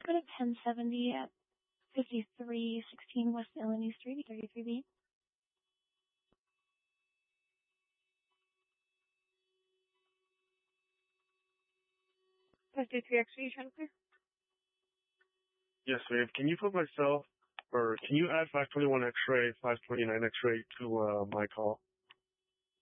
go to 1070 at 5316 West Illinois Street, 33B. XD3X3, trying to clear? Yes, ma'am. Can you put myself, or can you add 521 X-ray, 529 X-ray to my call?